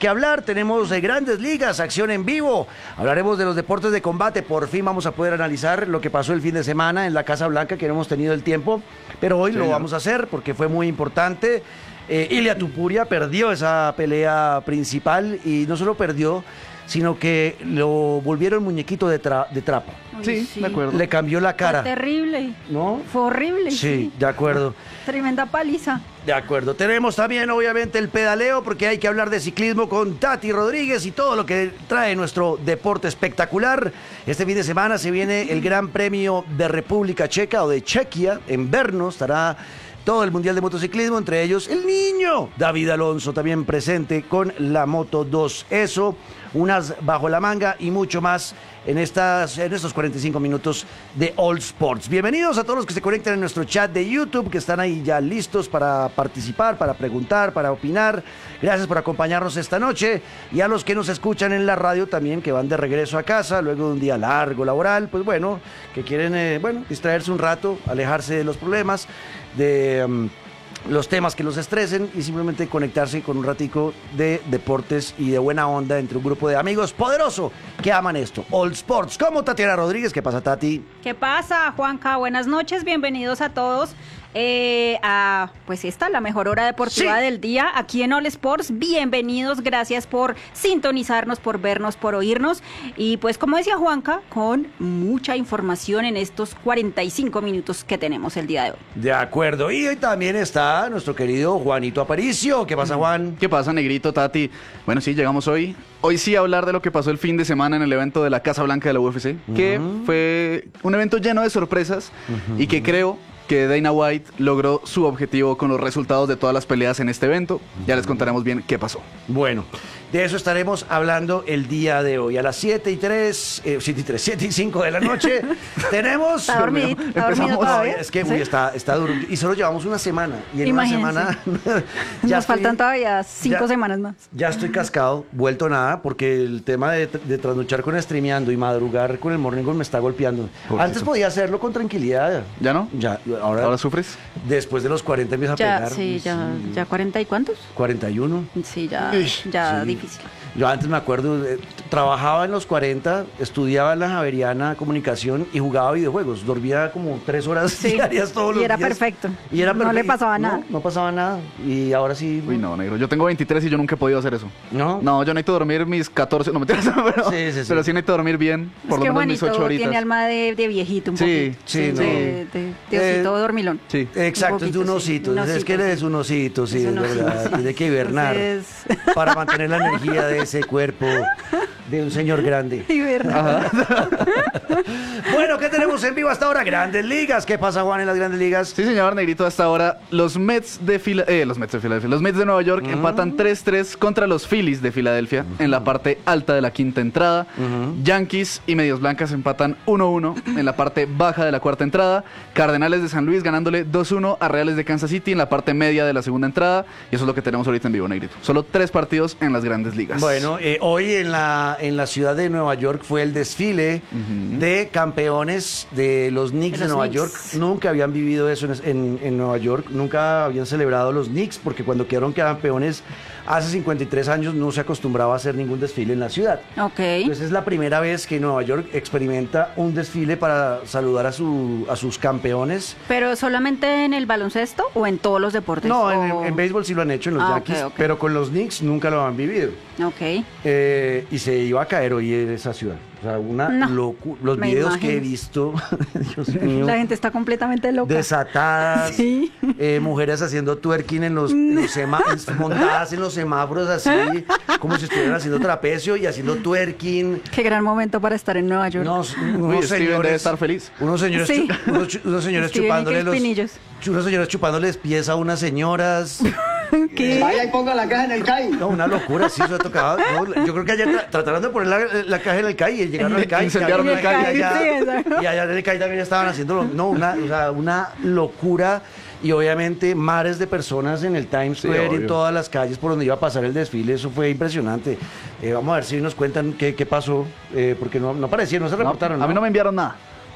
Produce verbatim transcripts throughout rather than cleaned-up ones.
que hablar, tenemos eh, grandes ligas, acción en vivo, hablaremos de los deportes de combate, por fin vamos a poder analizar lo que pasó el fin de semana en la Casa Blanca, que no hemos tenido el tiempo, pero hoy sí, lo no. vamos a hacer porque fue muy importante. Eh, Ilia Topuria perdió esa pelea principal y no solo perdió, sino que lo volvieron muñequito de, tra de trapo. Sí, sí, de acuerdo. Le cambió la cara. Fue terrible. ¿No? Fue horrible. Sí, sí, de acuerdo. Tremenda paliza. De acuerdo. Tenemos también, obviamente, el pedaleo, porque hay que hablar de ciclismo con Tati Rodríguez y todo lo que trae nuestro deporte espectacular. Este fin de semana se viene el Gran Premio de República Checa o de Chequia en Brno. Estará todo el Mundial de Motociclismo, entre ellos el niño David Alonso, también presente con la Moto dos. Eso, unas bajo la manga y mucho más en, estas, en estos cuarenta y cinco minutos de All Sports. Bienvenidos a todos los que se conectan en nuestro chat de YouTube, que están ahí ya listos para participar, para preguntar, para opinar. Gracias por acompañarnos esta noche. Y a los que nos escuchan en la radio también, que van de regreso a casa luego de un día largo laboral, pues bueno, que quieren eh, bueno, distraerse un rato, alejarse de los problemas, de um, los temas que los estresen y simplemente conectarse con un ratico de deportes y de buena onda entre un grupo de amigos poderoso que aman esto. All Sports, como Tatiana Rodríguez. ¿Qué pasa, Tati? ¿Qué pasa, Juanca? Buenas noches, bienvenidos a todos. Eh, a, pues esta, la mejor hora deportiva sí. del día, aquí en All Sports. Bienvenidos, gracias por sintonizarnos, por vernos, por oírnos. Y pues como decía Juanca, con mucha información en estos cuarenta y cinco minutos que tenemos el día de hoy. De acuerdo, y hoy también está nuestro querido Juanito Aparicio. ¿Qué pasa, Juan? ¿Qué pasa, Negrito, Tati? Bueno, sí, llegamos hoy. Hoy sí a hablar de lo que pasó el fin de semana en el evento de la Casa Blanca de la U F C, uh-huh. que fue un evento lleno de sorpresas uh-huh. y que creo que Dana White logró su objetivo con los resultados de todas las peleas en este evento. Ya les contaremos bien qué pasó. Bueno, de eso estaremos hablando el día de hoy. A las siete y tres, eh, siete y tres, siete y cinco de la noche, tenemos... Está dormido, está dormido todavía. Es que ¿sí? uy, está, está duro. Y solo llevamos una semana. Y en Imagínense. una semana... ya Nos estoy, faltan todavía cinco ya, semanas más. Ya estoy cascado, vuelto nada, porque el tema de, de trasnochar con streameando y madrugar con el morning me está golpeando. Antes eso? podía hacerlo con tranquilidad. ¿Ya no? Ya. Ahora, ¿Ahora sufres? Después de los cuarenta empieza ya, a pegar. Sí, ya, ya cuarenta y cuántos? cuarenta y uno. Sí, ya, Ish, ya sí. difícil. Yo antes me acuerdo, eh, trabajaba en los cuarenta, estudiaba en la Javeriana Comunicación y jugaba videojuegos. Dormía como tres horas sí. diarias todos los días. Y era perfecto. Y era perfecto. No le pasaba no, nada. No pasaba nada. Y ahora sí. Uy, no, negro. Yo tengo veintitrés y yo nunca he podido hacer eso. ¿No? No, yo necesito dormir mis catorce, no me entiendes, pero sí, sí, sí. pero sí necesito dormir bien, por es lo menos mis ocho horitas. Tiene alma de, de viejito un sí, poquito. Sí, sí. No. De, de, de osito eh, dormilón. Sí. Exacto, poquito, es de un osito. Sí. Un osito es que eres un osito, sí, es, un osito, verdad. Sí. Y de que hibernar Entonces... para mantener la energía de ese cuerpo de un señor grande. Hibernar. Bueno, ¿qué tenemos en vivo hasta ahora? Grandes ligas. ¿Qué pasa, Juan, en las grandes ligas? Sí, señor, Negrito, hasta ahora los Mets de Fila eh, los Mets de Filadelfia, los Mets de Nueva York uh-huh. empatan tres tres contra los Phillies de Filadelfia uh-huh. en la parte alta de la quinta entrada. Uh-huh. Yankees y Medias Blancas empatan uno uno en la parte baja de la cuarta entrada. Cardenales de San Luis ganándole dos uno a Reales de Kansas City en la parte media de la segunda entrada. Y eso es lo que tenemos ahorita en vivo, Negrito. Solo tres partidos en las grandes ligas. Bueno, eh, hoy en la, en la ciudad de Nueva York fue el desfile uh-huh. de campeones de los Knicks de, de Nueva Knicks. York. Nunca habían vivido eso en, en, en Nueva York, nunca habían celebrado los Knicks, porque cuando quedaron campeones hace cincuenta y tres años no se acostumbraba a hacer ningún desfile en la ciudad. Ok. Entonces es la primera vez que Nueva York experimenta un desfile para saludar a, su, a sus campeones. ¿Pero solamente en el baloncesto o en todos los deportes? No, o... en, en béisbol sí lo han hecho en los ah, Yankees, okay, okay. pero con los Knicks nunca lo han vivido. Ok. Eh, y se iba a caer hoy en esa ciudad. O sea, una no, locura. Los videos imagino. que he visto, Dios mío. La gente está completamente loca. Desatadas. Sí. Eh, mujeres haciendo twerking en los, en los semáforos, montadas en los semáforos así, como si estuvieran haciendo trapecio y haciendo twerking. Qué gran momento para estar en Nueva York. Unos, unos Uy, señores, debe estar feliz. Unos señores, sí. chu, unos, unos señores chupándole los, unos señores chupándoles pies a unas señoras. ¿Qué? Vaya y ponga la caja en el C A I. No, una locura, sí, eso ha tocado. No, yo creo que ayer tra trataron de poner la, la caja en el C A I y llegaron al C A I. Incendiaron el C A I. Y allá, y allá en el C A I también estaban haciendo, no, una, o sea, una locura. Y obviamente mares de personas en el Times Square sí, y en todas las calles por donde iba a pasar el desfile. Eso fue impresionante. Eh, vamos a ver si nos cuentan qué, qué pasó, eh, porque no, no aparecieron, no se reportaron. No, a mí no me enviaron nada.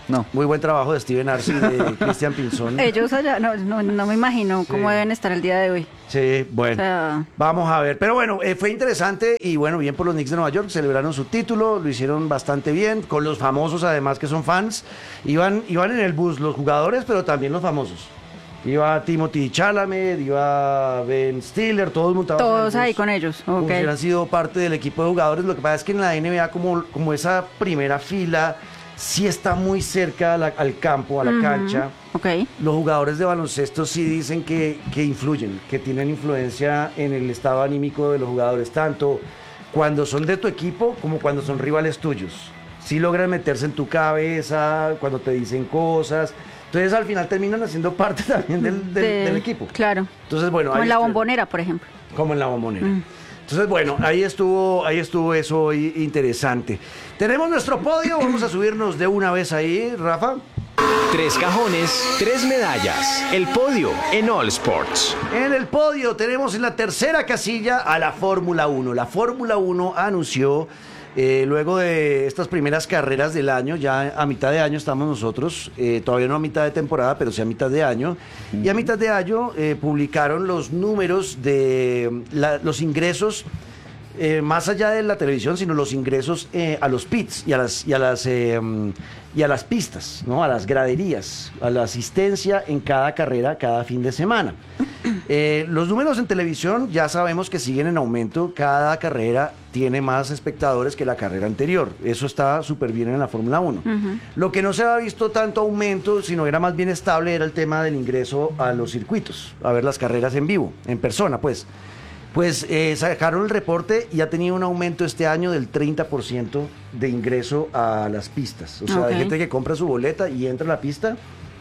No. Muy buen trabajo de Steven Arce y de Christian Pinzón. Ellos allá, no, no, no me imagino cómo Sí. deben estar el día de hoy. Sí, bueno. O sea- Vamos a ver. Pero bueno, eh, fue interesante y bueno, bien por los Knicks de Nueva York. Celebraron su título, lo hicieron bastante bien, con los famosos además que son fans. Iban, iban en el bus los jugadores, pero también los famosos. Iba Timothy Chalamet, iba Ben Stiller, todos montados. en el Todos bus, ahí con ellos, como ok. si hubieran sido parte del equipo de jugadores. Lo que pasa es que en la N B A como, como esa primera fila sí está muy cerca a la- al campo, a la Ujú, cancha. Ok. Los jugadores de baloncesto sí dicen que, que influyen, que tienen influencia en el estado anímico de los jugadores, tanto cuando son de tu equipo como cuando son rivales tuyos. Sí logran meterse en tu cabeza, cuando te dicen cosas. Entonces al final terminan haciendo parte también del, del- De- del equipo. Claro. Entonces, bueno, Como ahí en la estuvo- bombonera, por ejemplo. como en la bombonera. Mm. Entonces, bueno, ahí estuvo, ahí estuvo eso hoy interesante. Tenemos nuestro podio, vamos a subirnos de una vez ahí, Rafa. Tres cajones, tres medallas. El podio en All Sports. En el podio tenemos en la tercera casilla a la Fórmula uno. La Fórmula uno anunció, eh, luego de estas primeras carreras del año, ya a mitad de año estamos nosotros, eh, todavía no a mitad de temporada, pero sí a mitad de año, y a mitad de año eh, publicaron los números de la- los ingresos, eh, más allá de la televisión, sino los ingresos eh, a los pits y a las, y a las, eh, mm, y a las pistas, ¿no? A las graderías, a la asistencia en cada carrera, cada fin de semana. Eh, los números en televisión ya sabemos que siguen en aumento. Cada carrera tiene más espectadores que la carrera anterior. Eso está súper bien en la Fórmula uno. Lo que no se había visto tanto aumento, sino era más bien estable, era el tema del ingreso a los circuitos, a ver las carreras en vivo, en persona, pues. Pues eh, sacaron el reporte y ha tenido un aumento este año del treinta por ciento de ingreso a las pistas. O sea, Ok. hay gente que compra su boleta y entra a la pista.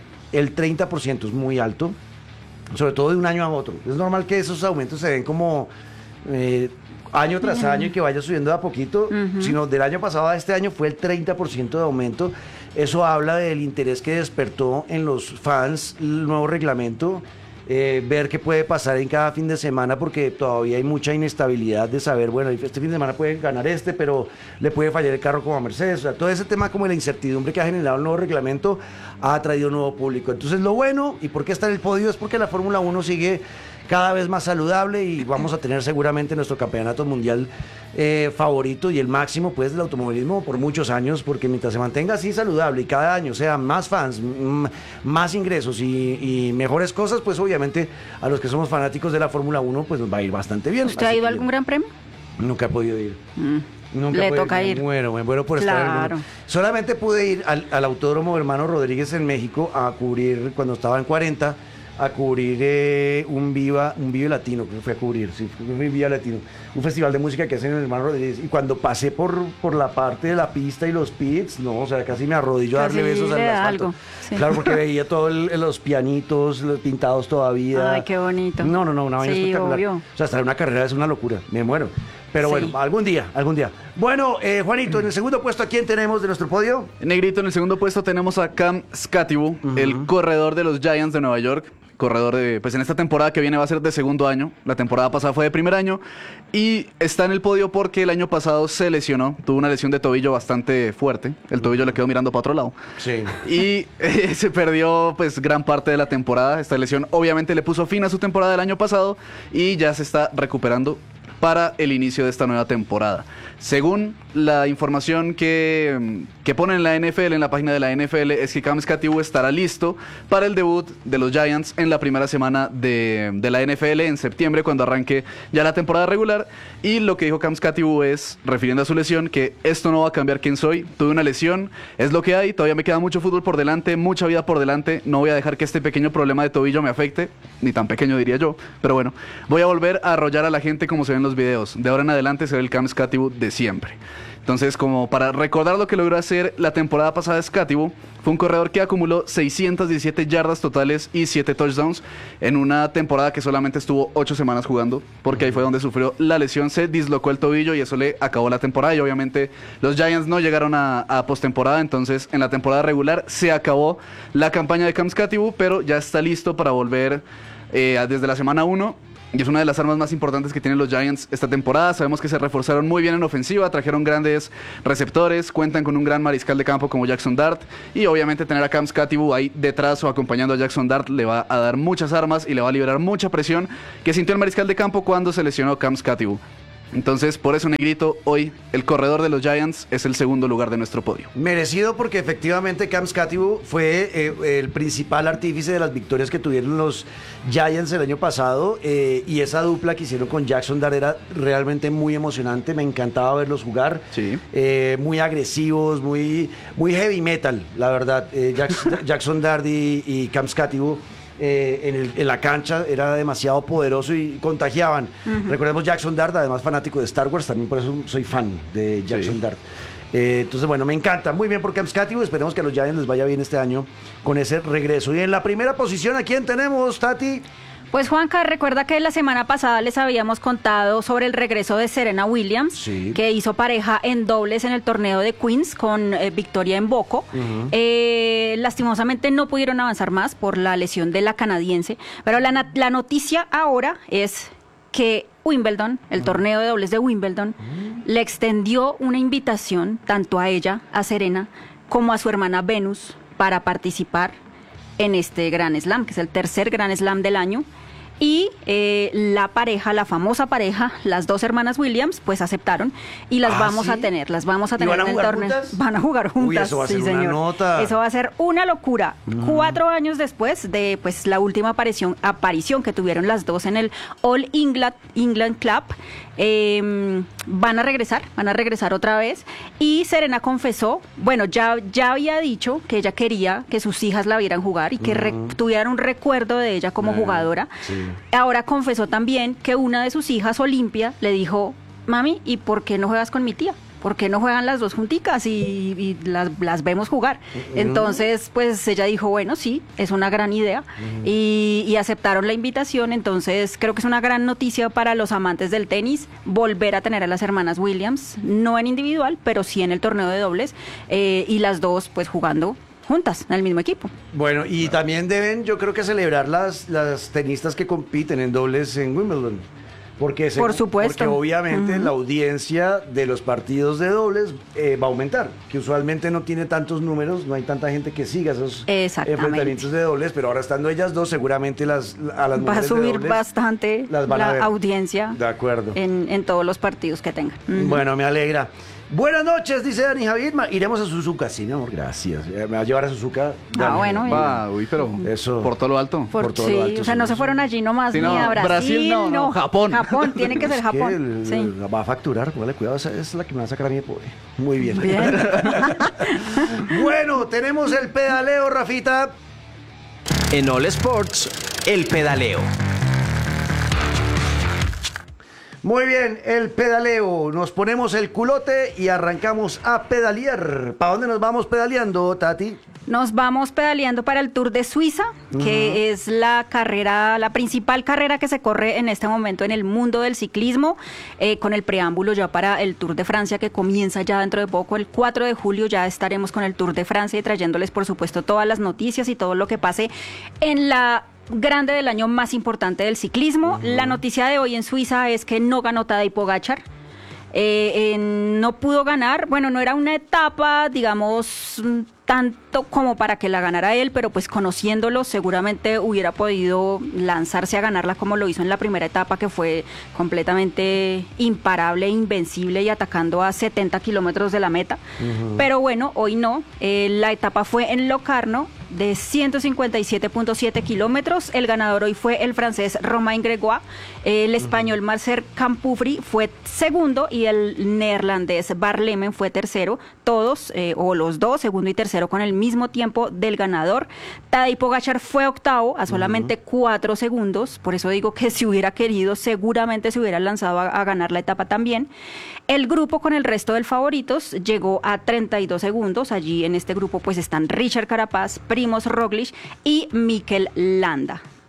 El treinta por ciento es muy alto, sobre todo de un año a otro. Es normal que esos aumentos se den como eh, año tras año y que vaya subiendo de a poquito, sino del año pasado a este año fue el treinta por ciento de aumento. Eso habla del interés que despertó en los fans el nuevo reglamento. Eh, ver qué puede pasar en cada fin de semana, porque todavía hay mucha inestabilidad de saber, bueno, este fin de semana puede ganar este, pero le puede fallar el carro como a Mercedes. O sea, todo ese tema como la incertidumbre que ha generado el nuevo reglamento ha traído un nuevo público. Entonces, lo bueno, y por qué está en el podio, es porque la Fórmula uno sigue cada vez más saludable y vamos a tener seguramente nuestro campeonato mundial eh, favorito y el máximo pues del automovilismo por muchos años, porque mientras se mantenga así saludable y cada año sea más fans, m- más ingresos y, y mejores cosas, pues obviamente a los que somos fanáticos de la Fórmula uno pues nos va a ir bastante bien. ¿Usted ha Así ido a que algún gran premio? Nunca he podido ir. Mm. Nunca Le pude toca ir. Me muero, me muero por estar en Claro. alguno. Solamente pude ir al, al Autódromo Hermano Rodríguez en México a cubrir, cuando estaba en cuarenta, a cubrir eh, un Viva, un Vive Latino, que fue a cubrir, sí, fue un Viva Latino, un festival de música que hacen en el Hermano Rodríguez. Y cuando pasé por, por la parte de la pista y los pits, no, o sea, casi me arrodillo a darle Casi besos al le da asfalto. algo, sí. Claro, porque veía todos los pianitos, los pintados todavía. Ay, qué bonito. No, no, no, una vaina Sí, espectacular. obvio. O sea, estar en una carrera es una locura, me muero. Pero Sí. bueno, algún día, algún día. Bueno, eh, Juanito, en el segundo puesto, ¿a quién tenemos de nuestro podio? Negrito, en el segundo puesto tenemos a Cam Scatibu, el corredor de los Giants de Nueva York. Corredor de, pues en esta temporada que viene va a ser de segundo año. La temporada pasada fue de primer año. Y está en el podio porque el año pasado se lesionó. Tuvo una lesión de tobillo bastante fuerte. El tobillo le quedó mirando para otro lado. Sí. Y eh, se perdió pues gran parte de la temporada. Esta lesión obviamente le puso fin a su temporada del año pasado y ya se está recuperando para el inicio de esta nueva temporada. Según la información que, que pone en la N F L, en la página de la N F L, es que Cam Scatibu estará listo para el debut de los Giants en la primera semana de, de la N F L en septiembre, cuando arranque ya la temporada regular. Y lo que dijo Cam Scatibu es, refiriendo a su lesión, que esto no va a cambiar quién soy. Tuve una lesión, es lo que hay, todavía me queda mucho fútbol por delante, mucha vida por delante. No voy a dejar que este pequeño problema de tobillo me afecte, ni tan pequeño diría yo, pero bueno, voy a volver a arrollar a la gente como se ve en los videos. De ahora en adelante será el Cam Scatibu de siempre. Entonces, como para recordar lo que logró hacer la temporada pasada Scatibu, fue un corredor que acumuló seiscientas diecisiete yardas totales y siete touchdowns en una temporada que solamente estuvo ocho semanas jugando, porque ahí fue donde sufrió la lesión, se dislocó el tobillo y eso le acabó la temporada. Y obviamente los Giants no llegaron a, a postemporada, entonces en la temporada regular se acabó la campaña de Cam Scatibu, pero ya está listo para volver eh, desde la semana uno y es una de las armas más importantes que tienen los Giants esta temporada. Sabemos que se reforzaron muy bien en ofensiva, trajeron grandes receptores, cuentan con un gran mariscal de campo como Jackson Dart, y obviamente tener a Cam Skattebo ahí detrás o acompañando a Jackson Dart le va a dar muchas armas y le va a liberar mucha presión que sintió el mariscal de campo cuando se lesionó Cam Skattebo. Entonces, por eso, Negrito, hoy el corredor de los Giants es el segundo lugar de nuestro podio. Merecido, porque efectivamente Cam Skattebo fue eh, el principal artífice de las victorias que tuvieron los Giants el año pasado, eh, y esa dupla que hicieron con Jackson Dart era realmente muy emocionante. Me encantaba verlos jugar. Sí. Eh, muy agresivos, muy, muy heavy metal, la verdad. Eh, Jackson, Jackson Dart y, y Cam Skattebo Eh, en, el, en la cancha era demasiado poderoso y contagiaban. Uh-huh. Recordemos Jackson Dart, además fanático de Star Wars, también por eso soy fan de Jackson sí. Dart. Eh, entonces, bueno, me encanta. Muy bien por Cam Skattebo. Esperemos que a los Giants les vaya bien este año con ese regreso. Y en la primera posición, ¿a quién tenemos, Tati? Pues Juanca, recuerda que la semana pasada les habíamos contado sobre el regreso de Serena Williams, sí. que hizo pareja en dobles en el torneo de Queens con eh, Victoria Mboko. Uh-huh. eh, lastimosamente no pudieron avanzar más por la lesión de la canadiense, pero la, la noticia ahora es que Wimbledon, el uh-huh. torneo de dobles de Wimbledon, uh-huh. le extendió una invitación tanto a ella, a Serena, como a su hermana Venus para participar en este Grand Slam, que es el tercer Grand Slam del año. Y eh, la pareja, la famosa pareja, las dos hermanas Williams, pues aceptaron y las ¿Ah, vamos sí? a tener, las vamos a tener van a en el jugar torneo. juntas? Van a jugar juntas. Uy, eso va a ser sí, una señor. nota. Eso va a ser una locura. Mm. Cuatro años después de pues la última aparición, aparición que tuvieron las dos en el All England, England Club, eh, van a regresar, van a regresar otra vez. Y Serena confesó, bueno, ya, ya había dicho que ella quería que sus hijas la vieran jugar y que mm. re, tuvieran un recuerdo de ella como mm. jugadora. Sí. Ahora confesó también que una de sus hijas, Olimpia, le dijo, mami, ¿y por qué no juegas con mi tía? ¿Por qué no juegan las dos junticas y, y las, las vemos jugar? Uh-huh. Entonces, pues ella dijo, bueno, sí, es una gran idea. Uh-huh. y, y aceptaron la invitación. Entonces, creo que es una gran noticia para los amantes del tenis volver a tener a las hermanas Williams, no en individual, pero sí en el torneo de dobles, eh, y las dos pues jugando juntas en el mismo equipo. Bueno, y también deben, yo creo que celebrar las, las tenistas que compiten en dobles en Wimbledon. Porque se, Por supuesto. Porque obviamente uh-huh. la audiencia de los partidos de dobles eh, va a aumentar, que usualmente no tiene tantos números, no hay tanta gente que siga esos enfrentamientos de dobles, pero ahora estando ellas dos, seguramente las, a las va a subir de dobles, bastante las van la a ver. audiencia de acuerdo. En, en todos los partidos que tengan. Uh-huh. Bueno, me alegra. Buenas noches, dice Dani Javier. Iremos a Suzuka, sí, mi amor, gracias. Me va a llevar a Suzuka. Ah, bueno. Va, uy, pero eso. Por todo lo alto. Por, por todo sí, lo alto. O sea, no se fueron allí nomás sí, ni no, a Brasil. Brasil no, no, Japón. Japón, tiene que ser es Japón. Que el, sí. Va a facturar, póngale cuidado, esa es la que me va a sacar a mí de pobre. Muy bien. Bien. Bueno, tenemos el pedaleo, Rafita. En All Sports, el pedaleo. Muy bien, el pedaleo. Nos ponemos el culote y arrancamos a pedalear. ¿Para dónde nos vamos pedaleando, Tati? Nos vamos pedaleando para el Tour de Suiza, uh-huh. que es la carrera, la principal carrera que se corre en este momento en el mundo del ciclismo, eh, con el preámbulo ya para el Tour de Francia, que comienza ya dentro de poco, el cuatro de julio. Ya estaremos con el Tour de Francia y trayéndoles, por supuesto, todas las noticias y todo lo que pase en la grande del año más importante del ciclismo. Uh-huh. La noticia de hoy en Suiza es que no ganó Tadej Pogačar. Eh, eh, no pudo ganar, bueno, no era una etapa, digamos, tanto como para que la ganara él, pero pues conociéndolo seguramente hubiera podido lanzarse a ganarla como lo hizo en la primera etapa, que fue completamente imparable, invencible y atacando a setenta kilómetros de la meta. Uh-huh. Pero bueno, hoy no. Eh, la etapa fue en Locarno, de ciento cincuenta y siete punto siete kilómetros. El ganador hoy fue el francés Romain Gregoire, el español Marcel Campufri fue segundo y el neerlandés Barlemen fue tercero, todos eh, o los dos, segundo y tercero, con el mismo tiempo del ganador. Tadej Pogačar fue octavo a solamente uh-huh. cuatro segundos, por eso digo que si hubiera querido seguramente se hubiera lanzado a, a ganar la etapa también. El grupo con el resto de favoritos llegó a treinta y dos segundos. Allí en este grupo pues están Richard Carapaz, Primoz Roglic y Mikel Landa.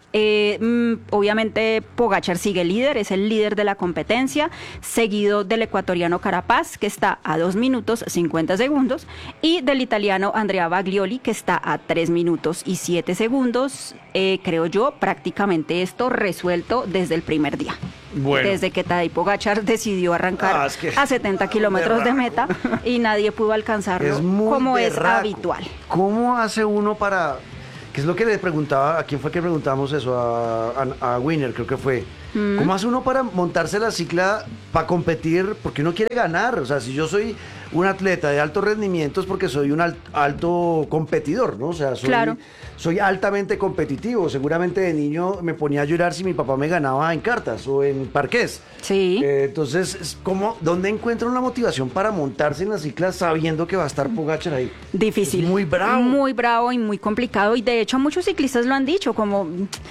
Eh, mm, obviamente Pogačar sigue líder, es el líder de la competencia, seguido del ecuatoriano Carapaz, que está a dos minutos cincuenta segundos, y del italiano Andrea Baglioli, que está a tres minutos y siete segundos. Eh, creo yo, prácticamente esto resuelto desde el primer día. Bueno. Desde que Tadej Pogačar decidió arrancar Ah, es que- a setenta kilómetros de meta y nadie pudo alcanzarlo Es muy como es berraco. habitual. ¿Cómo hace uno para...? ¿Qué es lo que le preguntaba? ¿A quién fue que preguntamos eso? A, a, a Winner, creo que fue. Mm. ¿Cómo hace uno para montarse la cicla para competir? Porque uno quiere ganar. O sea, si yo soy un atleta de alto rendimiento es porque soy un al- alto competidor, ¿no? O sea, soy, Claro. soy altamente competitivo. Seguramente de niño me ponía a llorar si mi papá me ganaba en cartas o en parqués. Sí. Eh, entonces, es como, ¿dónde encuentra una motivación para montarse en la cicla sabiendo que va a estar Pogačar ahí? Difícil. Es muy bravo. Muy bravo y muy complicado. Y de hecho muchos ciclistas lo han dicho, como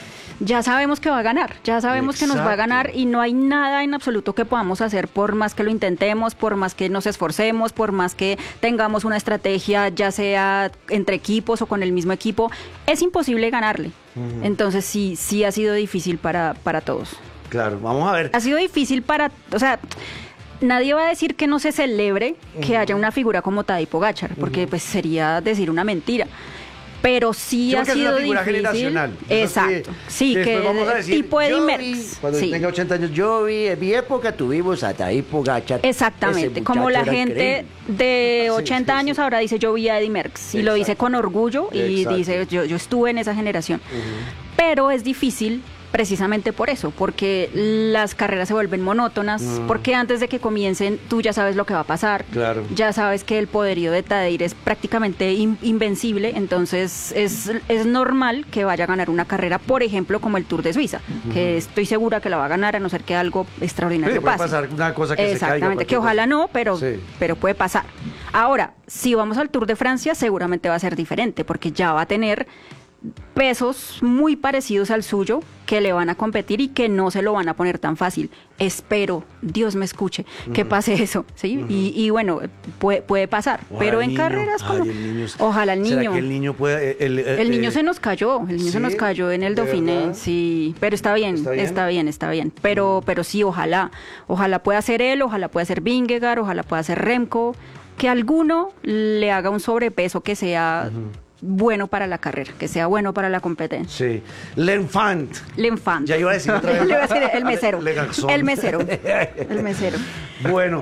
ya sabemos que va a ganar, ya sabemos que nos va a Exacto. ganar y no hay nada en absoluto que podamos hacer por más que lo intentemos, por más que nos esforcemos, por más que tengamos una estrategia, ya sea entre equipos o con el mismo equipo. Es imposible ganarle. Entonces sí, sí ha sido difícil para, para todos. Claro, vamos a ver. Ha sido difícil para, o sea, nadie va a decir que no se celebre que haya una figura como Tadej Pogačar, porque pues sería decir una mentira. Pero sí, Sí, ha porque es sido una figura difícil. generacional. Eso Exacto. Sí, que, después vamos a de- decir, tipo Eddy yo vi, Merckx. Cuando Sí. tenga ochenta años, yo vi, en mi época tuvimos a Tadej Pogačar. Exactamente, Ese como la muchacho era gente increíble. de Sí, ochenta sí, años sí. ahora dice yo vi a Eddy Merckx y lo dice Exacto. con orgullo y Exacto. dice yo, yo estuve en esa generación. Pero es difícil precisamente por eso, porque las carreras se vuelven monótonas, porque antes de que comiencen tú ya sabes lo que va a pasar, Claro. ya sabes que el poderío de Tadej es prácticamente in- invencible, entonces es, es normal que vaya a ganar una carrera, por ejemplo, como el Tour de Suiza, que estoy segura que la va a ganar a no ser que algo extraordinario Sí, puede pase. pasar una cosa que se caiga, Exactamente, cualquier que ojalá cosa. no, pero, Sí. pero puede pasar. Ahora, si vamos al Tour de Francia, seguramente va a ser diferente, porque ya va a tener pesos muy parecidos al suyo que le van a competir y que no se lo van a poner tan fácil. Espero, Dios me escuche, que pase eso, ¿sí? y, y bueno, puede, puede pasar, Ojalá pero el en niño. carreras como... Ay, el niño- Ojalá el ¿Será niño. que el niño puede...? El, El niño eh, se nos cayó, el niño se ¿sí? nos cayó en el ¿De Dauphiné, verdad? sí, pero está bien, ¿Está está bien? bien, está bien, pero, pero sí, ojalá, ojalá pueda ser él, ojalá pueda ser Vingegaard, ojalá pueda ser Remco, que alguno le haga un sobrepeso que sea bueno para la carrera, que sea bueno para la competencia. Sí. L'Enfant. L'Enfant. Ya iba a decir otra vez. Le iba a decir el mesero. Le Garçon. El mesero. El mesero. Bueno.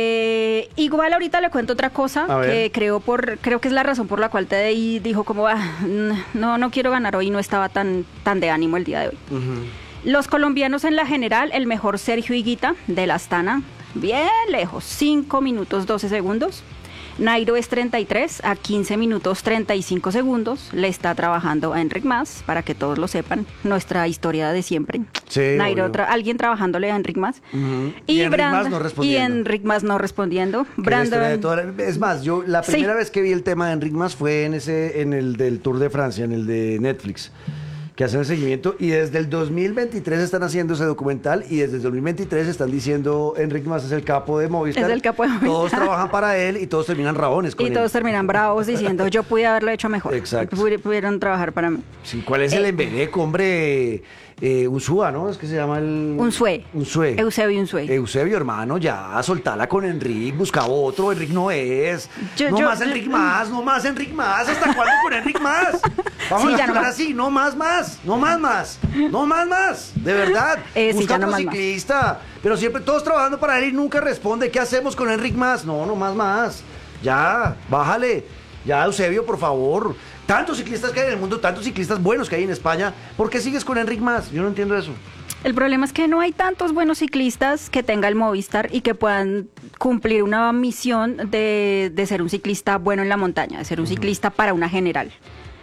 Eh, igual ahorita le cuento otra cosa A ver. que creo por creo que es la razón por la cual T D I dijo como "Ah, no no quiero ganar hoy, no estaba tan tan de ánimo el día de hoy". Los colombianos en la general, el mejor Sergio Higuita de la Astana, bien lejos, cinco minutos doce segundos. Nairo es treinta y tres a quince minutos treinta y cinco segundos. Le está trabajando a Enric Mas, para que todos lo sepan, nuestra historia de siempre. Sí, Nairo, obvio. tra- alguien trabajándole a Enric Mas. Ujú. Y Enric Brand- Mas no respondiendo. Y Enric Mas no respondiendo. Que la historia de Brandon. toda la- Es más, yo la Sí. primera vez que vi el tema de Enric Mas fue en ese, en el del Tour de Francia, en el de Netflix, que hacen el seguimiento y desde el dos mil veintitrés están haciendo ese documental y desde el dos mil veintitrés están diciendo Enric Mas es el capo de Movistar. Es el capo de Movistar. Todos trabajan para él y todos terminan rabones con Y él. todos terminan bravos diciendo, yo pude haberlo hecho mejor. Exacto. Pudi- Pudieron trabajar para mí. Sí, ¿cuál es el embeleco, hombre? Eh, Unsúa, ¿no? Es que se llama el... Unsue. Unsue. Eusebio Unsue. Eusebio, hermano, ya, soltala con Enric, busca otro, Enric no es. Yo- no yo- más Enric más, no más Enric más, ¿hasta cuándo con Enric más? Vamos Sí, a ya no jugar más. así, no más más, no más más, no más más, de verdad. Eh, sí, busca ya no otro más más. ciclista, pero siempre todos trabajando para él y nunca responde, ¿qué hacemos con Enric más? No, no más más, ya, bájale, ya Eusebio, por favor. Tantos ciclistas que hay en el mundo, tantos ciclistas buenos que hay en España, ¿por qué sigues con Enric más? Yo no entiendo eso. El problema es que no hay tantos buenos ciclistas que tenga el Movistar y que puedan cumplir una misión de, de ser un ciclista bueno en la montaña, de ser un ciclista para una general.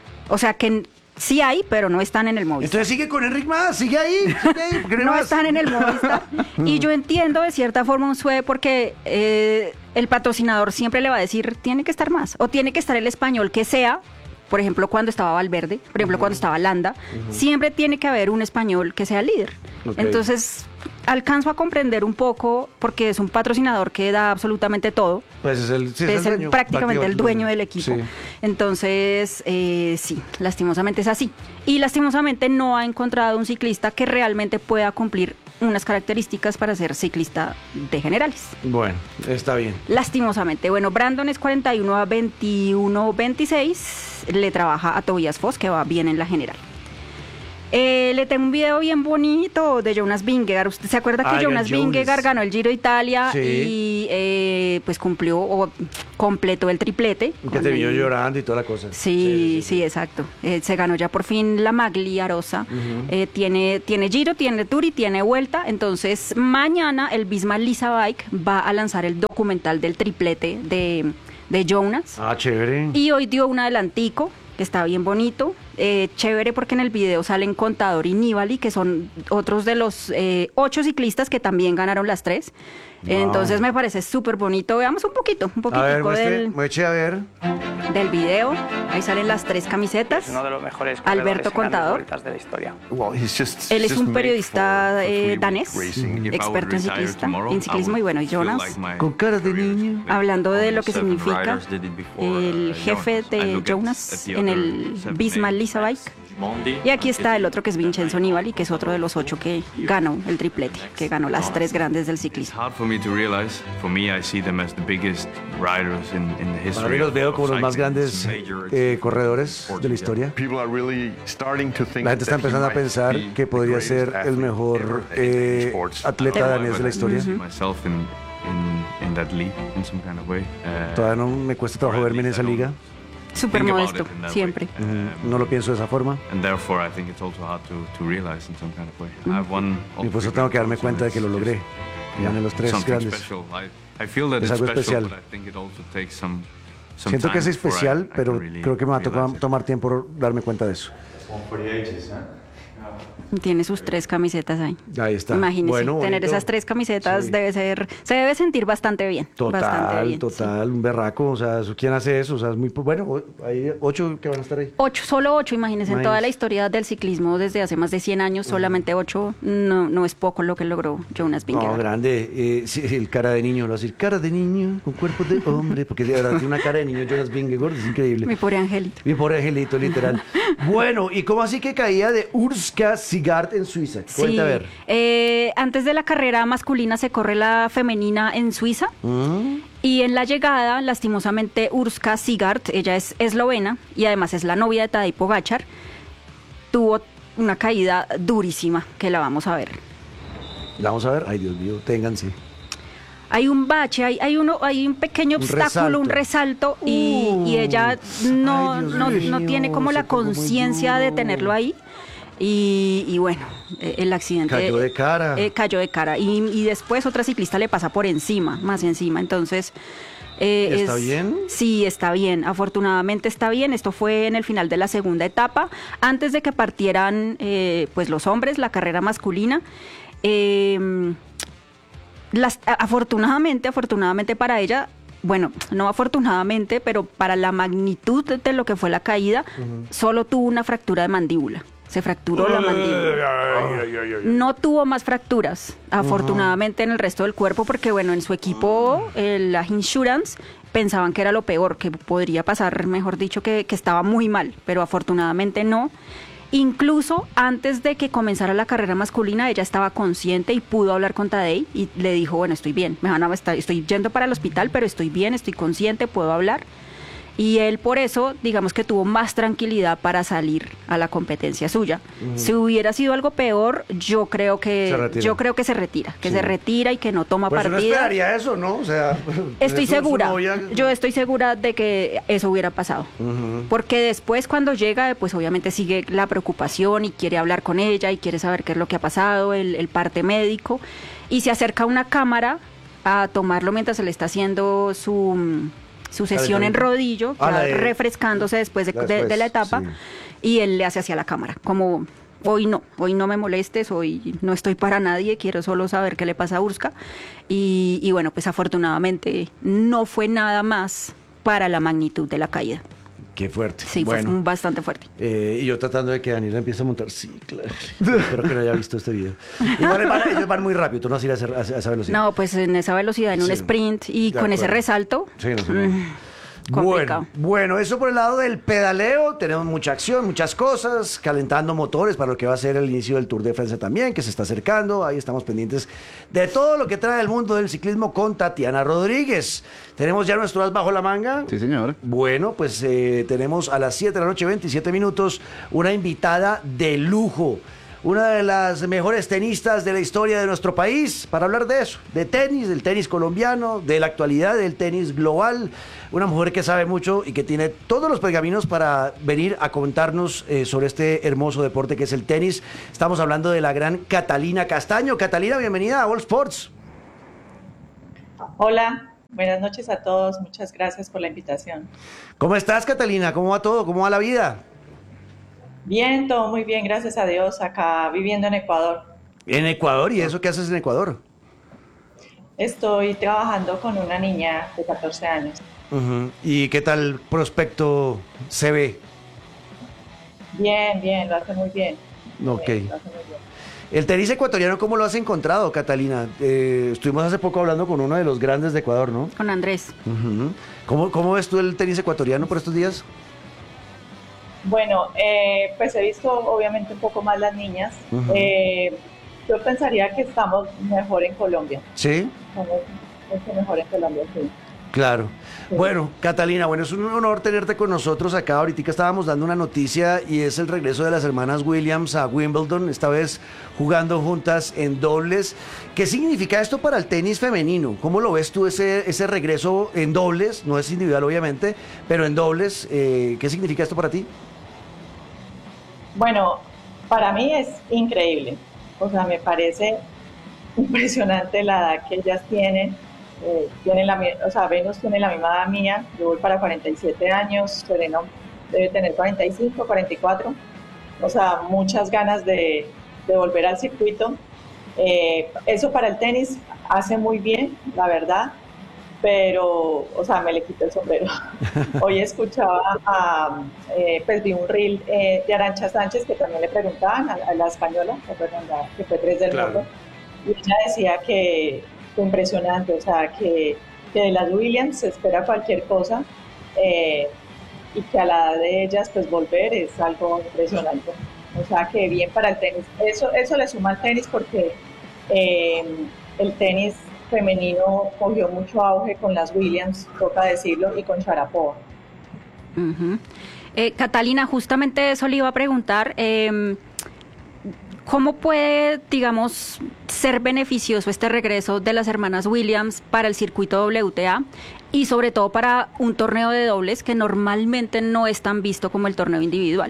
O sea que sí hay, pero no están en el Movistar. Entonces sigue con Enric más, sigue ahí, sigue ahí, porque No más. están en el Movistar. Y yo entiendo de cierta forma un sue porque eh, el patrocinador siempre le va a decir, tiene que estar más, o tiene que estar el español que sea. Por ejemplo, cuando estaba Valverde, por ejemplo, cuando estaba Landa, siempre tiene que haber un español que sea líder. Ok. Entonces, alcanzo a comprender un poco porque es un patrocinador que da absolutamente todo. Pues es el, sí, es es el el- dueño, prácticamente el dueño del equipo. Sí. Entonces, eh, sí, lastimosamente es así. Y lastimosamente no ha encontrado un ciclista que realmente pueda cumplir unas características para ser ciclista de generales. Bueno, está bien. Lastimosamente. Bueno, Brandon es cuarenta y uno a veintiuno veintiséis. Le trabaja a Tobias Foss, que va bien en la general. Eh, le tengo un video bien bonito de Jonas Vingegaard. ¿Usted se acuerda que Ay, Jonas Jonas. Vingegaard ganó el Giro de Italia Sí. y eh, pues cumplió o completó el triplete? Que con te vio el- llorando y toda la cosa. Sí, sí, exacto. Eh, se ganó ya por fin la Magliarosa. Eh, tiene, tiene Giro, tiene Tour y tiene Vuelta. Entonces, mañana el Visma Lisa Bike va a lanzar el documental del triplete de, de Jonas. Ah, chévere. Y hoy dio un adelantico, que está bien bonito. Eh, chévere porque en el video salen Contador y Nibali, que son otros de los eh, ocho ciclistas que también ganaron las tres. Wow. Entonces me parece súper bonito. Veamos un poquito, un A ver, poquitico muestre, del, muestre a ver. del video. Ahí salen las tres camisetas. Uno de los mejores Alberto corredores en grandes Contador. vueltas de la historia. Él es un periodista eh, danés, experto en ciclista, en ciclismo, y bueno, y Jonas, Con cara de niño. hablando de lo que significa el jefe de Jonas en el Visma Lisa Bike. Y aquí está el otro que es Vincenzo Nibali, que es otro de los ocho que ganó el triplete, que ganó las tres grandes del ciclismo. Para mí los veo como los más grandes eh, corredores de la historia. La gente está empezando a pensar que podría ser el mejor eh, atleta danés de la historia. Todavía no me cuesta trabajo verme en esa liga. Súper modesto, siempre. Mm, No lo pienso de esa forma. Y por eso tengo que darme cuenta de que lo logré. Y gané los tres grandes. Es algo especial. Siento que es especial, pero creo que me va a tocar tomar tiempo darme cuenta de eso. Tiene sus tres camisetas ahí. Ahí está. Imagínese, Bueno, tener bonito. esas tres camisetas Sí. debe ser, se debe sentir bastante bien. bastante Total, bien, total, un berraco. O sea, eso- ¿quién hace eso? O sea, es muy. Bueno, hay ocho que van a estar ahí. Ocho, solo ocho, imagínense, en toda Imagínese. la historia del ciclismo desde hace más de cien años, solamente ocho, no, no es poco lo que logró Jonas No, Vingegaard. grande. Eh, sí, el cara de niño, lo va a decir, cara de niño con cuerpo de hombre, porque de verdad tiene una cara de niño Jonas Vingegaard, es increíble. Mi pobre angelito. Mi pobre angelito, literal. Bueno, ¿y cómo así que caía de Urska Sigard en Suiza? Cuenta Sí, a ver. eh, antes de la carrera masculina se corre la femenina en Suiza. Mm. Y en la llegada, lastimosamente, Urska Sigard, ella es eslovena y además es la novia de Tadej Pogačar, tuvo una caída durísima, que la vamos a ver. La vamos a ver. Ay, Dios mío, ténganse. Hay un bache, hay, hay, uno, hay un pequeño Un obstáculo, un resalto. resalto, y, Uh, y ella no, ay, Dios no, no mío, tiene como se la pongo muy conciencia de duro. tenerlo ahí. Y, y bueno, eh, el accidente... Cayó de cara. eh, cayó de cara. Y, y después otra ciclista le pasa por encima, más encima. Entonces... eh, ¿Está es- bien? Sí, está bien. Afortunadamente está bien. Esto fue en el final de la segunda etapa. Antes de que partieran eh, pues los hombres, la carrera masculina. Eh, las, a- afortunadamente, afortunadamente para ella, bueno, no afortunadamente, pero para la magnitud de, de lo que fue la caída, solo tuvo una fractura de mandíbula. Se fracturó la mandíbula. No tuvo más fracturas, afortunadamente, en el resto del cuerpo, porque bueno, en su equipo, eh, la Insurance, pensaban que era lo peor, que podría pasar, mejor dicho, que, que estaba muy mal, pero afortunadamente no. Incluso antes de que comenzara la carrera masculina, ella estaba consciente y pudo hablar con Tadej y le dijo, bueno, estoy bien, me van a estar- estoy yendo para el hospital, pero estoy bien, estoy consciente, puedo hablar. Y él por eso, digamos que tuvo más tranquilidad para salir a la competencia suya. Si hubiera sido algo peor, yo creo que Se retira. yo creo que se retira, que Sí. se retira y que no toma Pues uno partida. esperaría eso, ¿no? O sea, Estoy eso es segura, una olla- yo estoy segura de que eso hubiera pasado. Porque después cuando llega, pues obviamente sigue la preocupación y quiere hablar con ella y quiere saber qué es lo que ha pasado, el, el parte médico. Y se acerca a una cámara a tomarlo mientras se le está haciendo su, su sesión en rodillo, Ah, ya la de- refrescándose después de, la de- de después, la etapa. sí. Y él le hace hacia la cámara, como... Hoy no, hoy no me molestes, hoy no estoy para nadie, quiero solo saber qué le pasa a Urska. Y, y bueno, pues afortunadamente no fue nada más para la magnitud de la caída. Qué fuerte. Sí, bueno, fue bastante fuerte. Eh, y yo tratando de que Daniela empiece a montar. Sí, claro. Espero que no haya visto este video. Igual van, ellos van muy rápido, tú no vas a ir a, hacer, a, a esa velocidad. No, pues en esa velocidad, en un Sí. sprint y De con ese acuerdo. resalto. Sí, no sé. mm, complicado. Bueno, bueno, eso por el lado del pedaleo, tenemos mucha acción, muchas cosas, calentando motores para lo que va a ser el inicio del Tour de Francia también, que se está acercando, ahí estamos pendientes de todo lo que trae el mundo del ciclismo con Tatiana Rodríguez. ¿Tenemos ya nuestro as bajo la manga? Sí, señor. Bueno, pues eh, tenemos a las siete de la noche, veintisiete minutos, una invitada de lujo. Una de las mejores tenistas de la historia de nuestro país, para hablar de eso, de tenis, del tenis colombiano, de la actualidad del tenis global. Una mujer que sabe mucho y que tiene todos los pergaminos para venir a contarnos eh, sobre este hermoso deporte que es el tenis. Estamos hablando de la gran Catalina Castaño. Catalina, bienvenida a All Sports. Hola, buenas noches a todos. Muchas gracias por la invitación. ¿Cómo estás, Catalina? ¿Cómo va todo? ¿Cómo va la vida? Bien, todo muy bien, gracias a Dios, acá viviendo en Ecuador. En Ecuador, ¿y eso qué haces en Ecuador? Estoy trabajando con una niña de catorce años. Uh-huh. ¿Y qué tal prospecto se ve? Bien, bien, lo hace muy bien. Ok. Bien, lo hace muy bien. El tenis ecuatoriano, ¿cómo lo has encontrado, Catalina? Eh, estuvimos hace poco hablando con uno de los grandes de Ecuador, ¿no? Con Andrés. Uh-huh. ¿Cómo, ¿Cómo ves tú el tenis ecuatoriano por estos días? Bueno, eh, pues he visto obviamente un poco más las niñas. Ujú. Eh, yo pensaría que estamos mejor en Colombia. Sí, Estamos mucho mejor en Colombia, sí. claro. Sí. Bueno, Catalina, bueno, es un honor tenerte con nosotros acá. Ahorita estábamos dando una noticia y es el regreso de las hermanas Williams a Wimbledon, esta vez jugando juntas en dobles. ¿Qué significa esto para el tenis femenino? ¿Cómo lo ves tú ese, ese regreso en dobles? No es individual, obviamente, pero en dobles, eh, ¿qué significa esto para ti? Bueno, para mí es increíble. O sea, me parece impresionante la edad que ellas tienen. Eh, tienen la, mi- o sea, Venus tiene la misma edad mía. Yo voy para cuarenta y siete años. Serena debe tener cuarenta y cinco, cuarenta y cuatro. O sea, muchas ganas de, de volver al circuito. Eh, eso para el tenis hace muy bien, la verdad. Pero, o sea, me le quité el sombrero. Hoy escuchaba, a, eh, pues vi un reel eh, de Arantxa Sánchez que también le preguntaban a, a la española, ¿se acuerdan? La que fue tres del Claro. mundo, y ella decía que fue impresionante, o sea, que, que de las Williams se espera cualquier cosa eh, y que a la edad de ellas, pues volver es algo impresionante. O sea, que bien para el tenis. Eso, eso le suma al tenis porque eh, el tenis femenino cogió mucho auge con las Williams, toca decirlo, y con Sharapova. Ujú. Eh, Catalina, justamente eso le iba a preguntar. eh, ¿Cómo puede, digamos, ser beneficioso este regreso de las hermanas Williams para el circuito W T A y sobre todo para un torneo de dobles que normalmente no es tan visto como el torneo individual?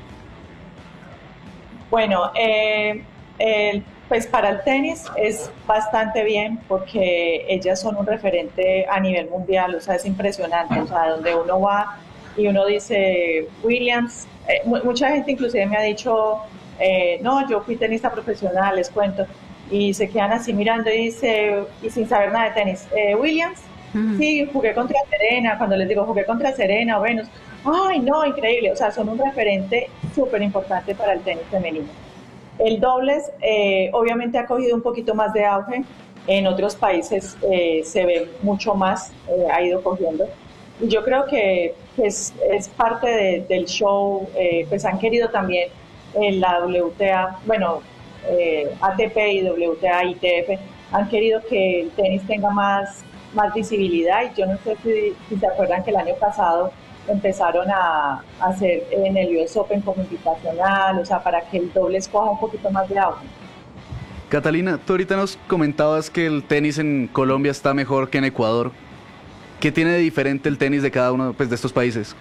Bueno, eh, el- pues para el tenis es bastante bien porque ellas son un referente a nivel mundial, o sea, es impresionante, o sea, donde uno va y uno dice Williams, eh, mu- mucha gente inclusive me ha dicho, eh, no, yo fui tenista profesional, les cuento, y se quedan así mirando y dice, y sin saber nada de tenis, "Eh, Williams, Ujú. sí, jugué contra Serena", cuando les digo jugué contra Serena o Venus, ay, no, increíble, o sea, son un referente súper importante para el tenis femenino. El dobles eh, obviamente ha cogido un poquito más de auge, en otros países eh, se ve mucho más, eh, ha ido cogiendo. Y yo creo que pues, es parte de- del show, eh, pues han querido también en la W T A, bueno, eh, A T P y W T A, I T F, han querido que el tenis tenga más, más visibilidad y yo no sé si, si se acuerdan que el año pasado empezaron a, a hacer en el U S Open como invitacional, o sea, para que el dobles coja un poquito más de auge. Catalina, tú ahorita nos comentabas que el tenis en Colombia está mejor que en Ecuador. ¿Qué tiene de diferente el tenis de cada uno, pues, de estos países?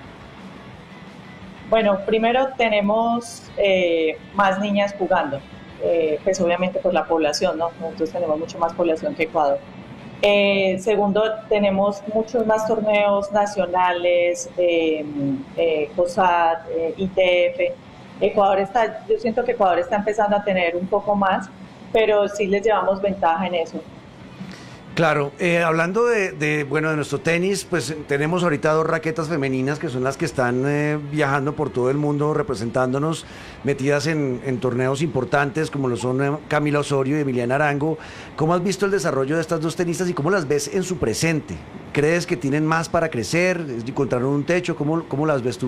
Bueno, primero tenemos eh, más niñas jugando, eh, pues obviamente por la población, ¿no? Nosotros tenemos mucho más población que Ecuador. Eh, segundo, tenemos muchos más torneos nacionales, eh, eh, COSAT, eh, I T F. Ecuador está, yo siento que Ecuador está empezando a tener un poco más, pero sí les llevamos ventaja en eso. Claro, eh, hablando de, de, bueno, de nuestro tenis, pues tenemos ahorita dos raquetas femeninas que son las que están eh, viajando por todo el mundo representándonos, metidas en, en torneos importantes como lo son eh, Camila Osorio y Emiliana Arango. ¿Cómo has visto el desarrollo de estas dos tenistas y cómo las ves en su presente? ¿Crees que tienen más para crecer? ¿Encontraron un techo? ¿Cómo, cómo las ves tú?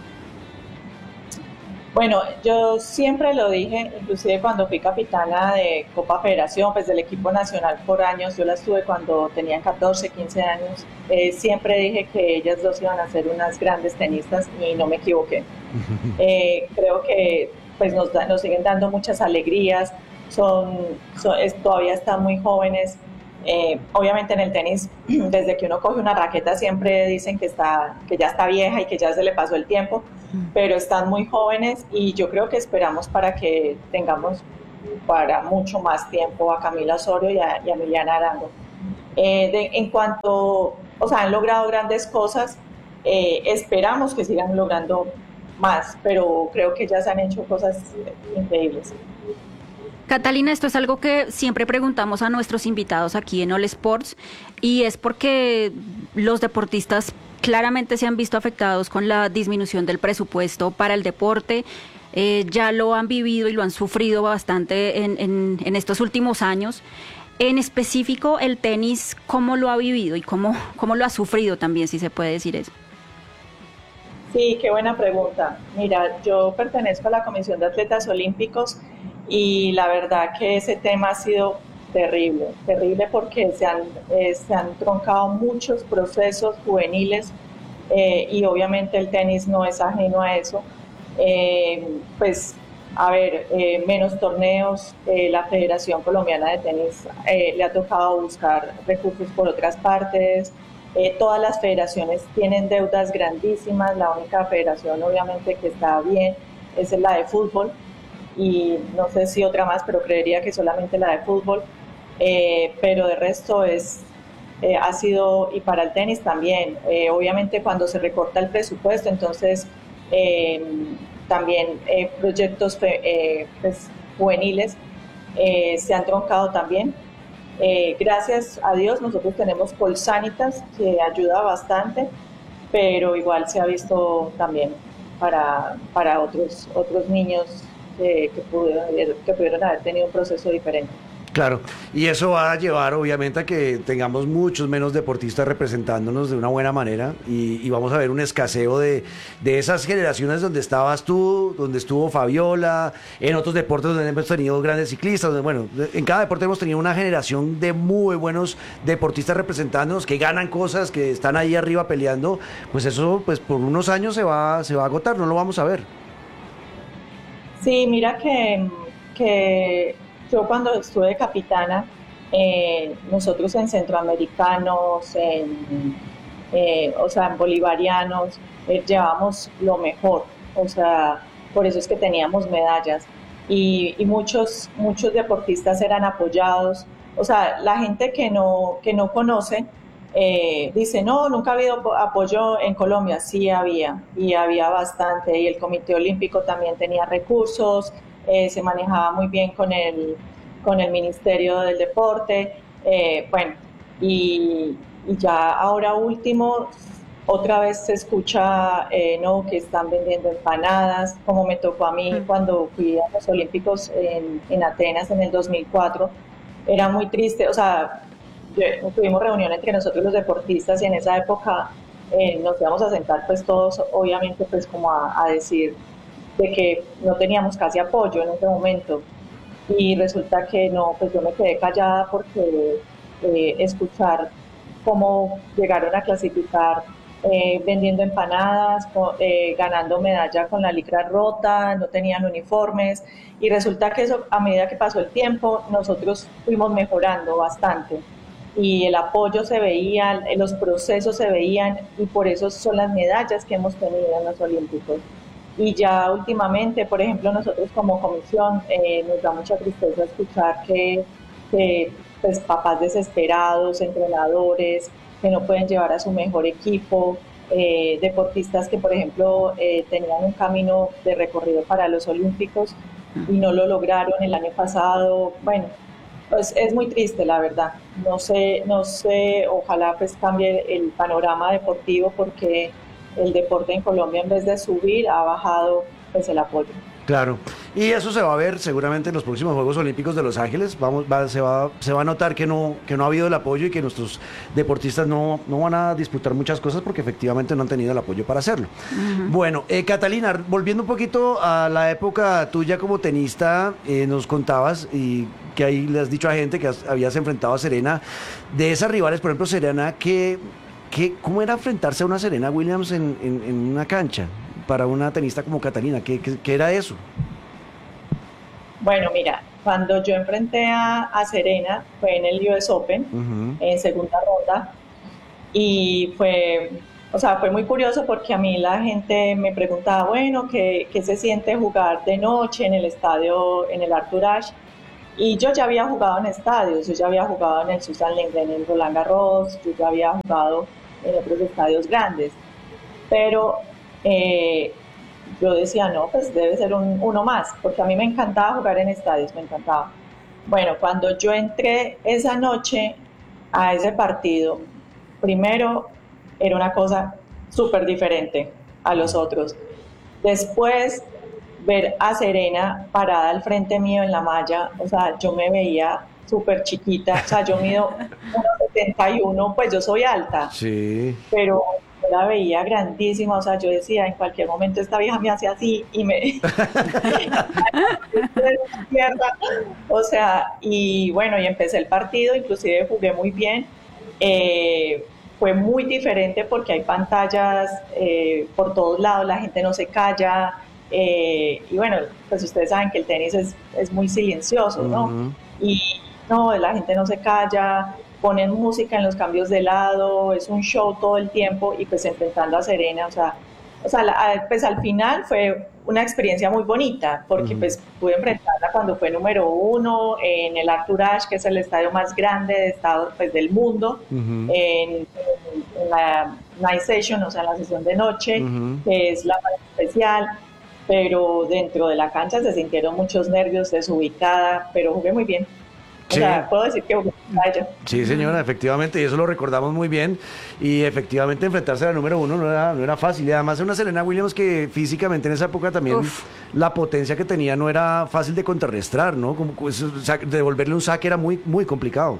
Bueno, yo siempre lo dije, inclusive cuando fui capitana de Copa Federación, pues del equipo nacional por años, yo las tuve cuando tenían catorce, quince años, eh, siempre dije que ellas dos iban a ser unas grandes tenistas y no me equivoqué. Eh, creo que pues nos, da, nos siguen dando muchas alegrías, son, son es, todavía están muy jóvenes. Eh, obviamente en el tenis, desde que uno coge una raqueta siempre dicen que, está, que ya está vieja y que ya se le pasó el tiempo, pero están muy jóvenes y yo creo que esperamos para que tengamos para mucho más tiempo a Camila Osorio y a, y a Emiliana Arango. Eh, de, en cuanto, o sea, han logrado grandes cosas, eh, esperamos que sigan logrando más, pero creo que ya se han hecho cosas increíbles. Catalina, esto es algo que siempre preguntamos a nuestros invitados aquí en All Sports y es porque los deportistas claramente se han visto afectados con la disminución del presupuesto para el deporte. Eh, ya lo han vivido y lo han sufrido bastante en, en, en estos últimos años. En específico, el tenis, ¿cómo lo ha vivido y cómo, cómo lo ha sufrido también, si se puede decir eso? Sí, qué buena pregunta. Mira, yo pertenezco a la Comisión de Atletas Olímpicos y la verdad que ese tema ha sido terrible, terrible porque se han, eh, se han troncado muchos procesos juveniles eh, y obviamente el tenis no es ajeno a eso. Eh, pues, a ver, eh, menos torneos, eh, la Federación Colombiana de Tenis eh, le ha tocado buscar recursos por otras partes, eh, todas las federaciones tienen deudas grandísimas, la única federación obviamente que está bien es la de fútbol, y no sé si otra más, pero creería que solamente la de fútbol, eh, pero de resto es, eh, ha sido, y para el tenis también, eh, obviamente cuando se recorta el presupuesto, entonces eh, también eh, proyectos eh, pues, juveniles eh, se han troncado también. Eh, gracias a Dios nosotros tenemos Colsanitas que ayuda bastante, pero igual se ha visto también para, para otros, otros niños Que, que, pudieron, que pudieron haber tenido un proceso diferente. Claro, y eso va a llevar obviamente a que tengamos muchos menos deportistas representándonos de una buena manera y, y vamos a ver un escaseo de, de esas generaciones donde estabas tú, donde estuvo Fabiola, en otros deportes donde hemos tenido grandes ciclistas, donde, bueno, en cada deporte hemos tenido una generación de muy buenos deportistas representándonos que ganan cosas, que están ahí arriba peleando, pues eso pues por unos años se va, se va a agotar, no lo vamos a ver. Sí, mira que, que yo cuando estuve capitana, eh, nosotros en centroamericanos, en, eh, o sea, en bolivarianos, eh, llevamos lo mejor, o sea, por eso es que teníamos medallas y, y muchos, muchos deportistas eran apoyados, o sea, la gente que no, que no conoce, Eh, dice, no, nunca ha habido apoyo en Colombia. Sí había, y había bastante, y el Comité Olímpico también tenía recursos, eh, se manejaba muy bien con el, con el Ministerio del Deporte, eh, bueno, y, y ya ahora último, otra vez se escucha, eh, no, que están vendiendo empanadas, como me tocó a mí cuando fui a los Olímpicos en, en Atenas en el dos mil cuatro, era muy triste, o sea, tuvimos reunión entre nosotros los deportistas y en esa época eh, nos íbamos a sentar pues todos obviamente pues como a, a decir de que no teníamos casi apoyo en ese momento y resulta que no, pues yo me quedé callada porque eh, escuchar cómo llegaron a clasificar eh, vendiendo empanadas, eh, ganando medalla con la licra rota, no tenían uniformes y resulta que eso a medida que pasó el tiempo nosotros fuimos mejorando bastante. Y el apoyo se veía, los procesos se veían y por eso son las medallas que hemos tenido en los Olímpicos. Y ya últimamente, por ejemplo, nosotros como comisión eh, nos da mucha tristeza escuchar que, que pues, papás desesperados, entrenadores que no pueden llevar a su mejor equipo, eh, deportistas que, por ejemplo, eh, tenían un camino de recorrido para los Olímpicos y no lo lograron el año pasado. Bueno, Pues es muy triste, la verdad. No sé, no sé, ojalá pues cambie el panorama deportivo porque el deporte en Colombia en vez de subir ha bajado pues el apoyo. Claro, y eso se va a ver seguramente en los próximos Juegos Olímpicos de Los Ángeles. Vamos, va- se, va, se va a notar que no, que no ha habido el apoyo y que nuestros deportistas no, no van a disputar muchas cosas porque efectivamente no han tenido el apoyo para hacerlo. Bueno, eh, Catalina, volviendo un poquito a la época tuya como tenista, eh, nos contabas y que ahí le has dicho a gente que has- habías enfrentado a Serena, de esas rivales, por ejemplo, Serena, que, que, ¿cómo era enfrentarse a una Serena Williams en, en- en una cancha? Para una tenista como Catalina, ¿qué, qué, qué era eso? Bueno, mira, cuando yo enfrenté a, a Serena fue en el U S Open, Ujú. en segunda ronda, y fue, o sea, fue muy curioso porque a mí la gente me preguntaba, bueno, ¿qué, qué se siente jugar de noche en el estadio, en el Arthur Ashe? Y yo ya había jugado en estadios, yo ya había jugado en el Susan Lenglen, en el Roland Garros, yo ya había jugado en otros estadios grandes, pero eh, yo decía, no, pues debe ser un, uno más, porque a mí me encantaba jugar en estadios, me encantaba. Bueno, cuando yo entré esa noche a ese partido, primero era una cosa súper diferente a los otros. Después, ver a Serena parada al frente mío en la malla, o sea, yo me veía súper chiquita, o sea, yo mido uno setenta y uno, pues yo soy alta, Sí. pero yo la veía grandísima, o sea, yo decía, en cualquier momento esta vieja me hace así y me... o sea, y bueno, y empecé el partido, inclusive jugué muy bien. Eh, fue muy diferente porque hay pantallas eh, por todos lados, la gente no se calla, eh, y bueno, pues ustedes saben que el tenis es, es muy silencioso, ¿no? Ujú. Y no, la gente no se calla, ponen música en los cambios de lado, es un show todo el tiempo y pues enfrentando a Serena, o sea, o sea la- a- pues al final fue una experiencia muy bonita porque pues pude enfrentarla cuando fue número uno en el Arthur Ashe, que es el estadio más grande de estado, pues, del mundo, Ujú. en, en- en la night session, o sea, en la sesión de noche, Ujú. que es la más especial, pero dentro de la cancha se sintieron muchos nervios, desubicada, pero jugué muy bien. O Sí. sea, puedo decir que jugué muy bien. Sí, señora, efectivamente, y eso lo recordamos muy bien. Y efectivamente enfrentarse a la número uno no era, no era fácil. Y además una Serena Williams que físicamente en esa época también Uf. la potencia que tenía no era fácil de contrarrestar, ¿no? Como pues, o sea, devolverle un saque era muy, muy complicado.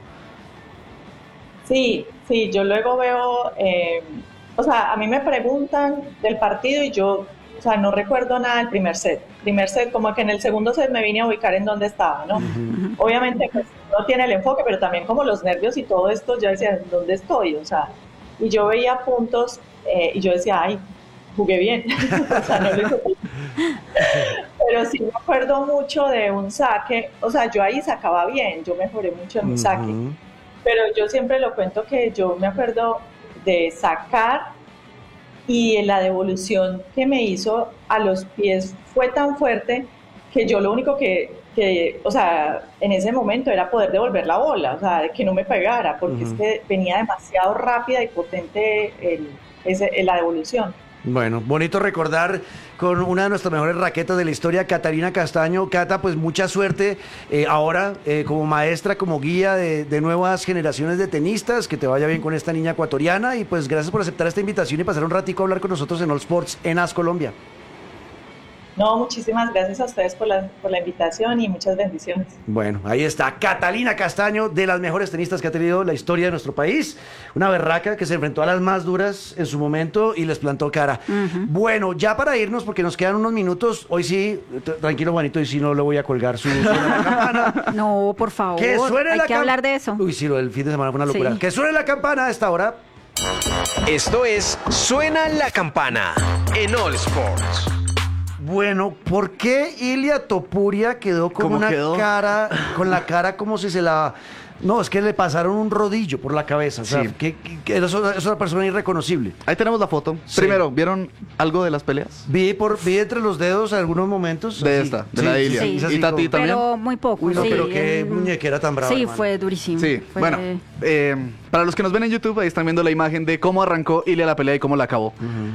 Sí, sí, yo luego veo, eh, o sea, a mí me preguntan del partido y yo, o sea, no recuerdo nada del primer set. Primer set, como que en el segundo set me vine a ubicar en dónde estaba, ¿no? Obviamente, pues no tiene el enfoque, pero también como los nervios y todo esto, yo decía, ¿dónde estoy? O sea, y yo veía puntos eh, y yo decía, ay, jugué bien. O sea, no lo hice bien. Pero sí me acuerdo mucho de un saque, o sea, yo ahí sacaba bien, yo mejoré mucho en mi saque. Ujú. Pero yo siempre lo cuento que yo me acuerdo de sacar y la devolución que me hizo a los pies fue tan fuerte que yo lo único que, que, o sea, en ese momento era poder devolver la bola, o sea, que no me pegara, porque es que venía demasiado rápida y potente el, ese, la devolución. Bueno, bonito recordar con una de nuestras mejores raquetas de la historia, Catalina Castaño. Cata, pues mucha suerte eh, ahora eh, como maestra, como guía de, de nuevas generaciones de tenistas, que te vaya bien con esta niña ecuatoriana y pues gracias por aceptar esta invitación y pasar un ratico a hablar con nosotros en All Sports en A S Colombia. No, muchísimas gracias a ustedes por la, por la invitación y muchas bendiciones. Bueno, ahí está Catalina Castaño, de las mejores tenistas que ha tenido la historia de nuestro país. Una berraca que se enfrentó a las más duras en su momento y les plantó cara. Bueno, ya para irnos, porque nos quedan unos minutos, hoy sí, t- tranquilo Juanito, hoy sí no le voy a colgar su suena la campana. No, por favor. Que suene Hay la que cam- hablar de eso. Uy, sí, lo del fin de semana fue una locura. Sí. Que suene la campana a esta hora. Esto es Suena la Campana en All Sports. Bueno, ¿por qué Ilia Topuria quedó con ¿Cómo una quedó? cara, con la cara como si se la... No, es que le pasaron un rodillo por la cabeza. O sea, Sí. que, que- que es una- es una persona irreconocible. Ahí tenemos la foto. Sí. Primero, ¿vieron algo de las peleas? Vi, por, vi entre los dedos algunos momentos. De así. esta, de la de Ilia. Sí. es así ¿Y Tati como- también? Pero muy poco. Uy, no, sí, pero qué él- muñequera tan brava, Sí, hermano. fue durísimo. Sí, Fue- bueno, eh, para los que nos ven en YouTube, ahí están viendo la imagen de cómo arrancó Ilia la pelea y cómo la acabó.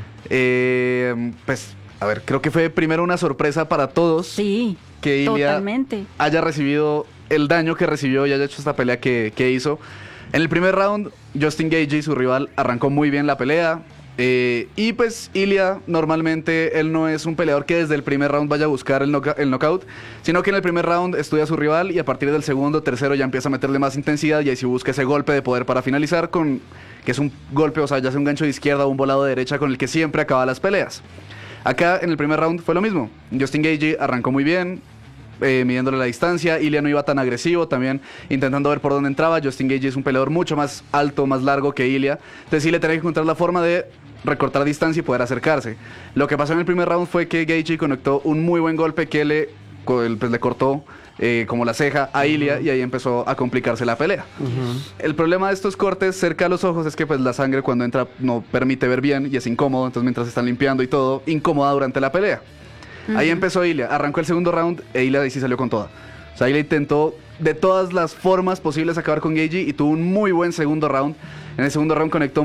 Eh, pues, a ver, creo que fue primero una sorpresa para todos Sí, que Ilia totalmente. haya recibido el daño que recibió y haya hecho esta pelea que, que hizo. En el primer round, Justin Gaethje, su rival, arrancó muy bien la pelea. Eh, y pues Ilia, normalmente él no es un peleador que desde el primer round vaya a buscar el, knock el knockout, sino que en el primer round estudia a su rival y a partir del segundo, tercero ya empieza a meterle más intensidad y ahí sí busca ese golpe de poder para finalizar, con que es un golpe, o sea, ya sea un gancho de izquierda o un volado de derecha con el que siempre acaba las peleas. Acá en el primer round fue lo mismo. Justin Gaethje arrancó muy bien, eh, midiéndole la distancia. Ilia no iba tan agresivo, también intentando ver por dónde entraba. Justin Gaethje es un peleador mucho más alto, más largo que Ilia. Entonces sí le tenía que encontrar la forma de recortar distancia y poder acercarse. Lo que pasó en el primer round fue que Gaethje conectó un muy buen golpe que le, pues, le cortó eh, como la ceja a Ilia, uh-huh. y ahí empezó a complicarse la pelea. Uh-huh. El problema de estos cortes cerca a los ojos es que pues la sangre cuando entra no permite ver bien y es incómodo, entonces mientras están limpiando y todo, incómoda durante la pelea. Uh-huh. Ahí empezó Ilia, arrancó el segundo round e Ilia ahí sí salió con toda. O sea, Ilia intentó de todas las formas posibles acabar con Gaethje y tuvo un muy buen segundo round. En el segundo round conectó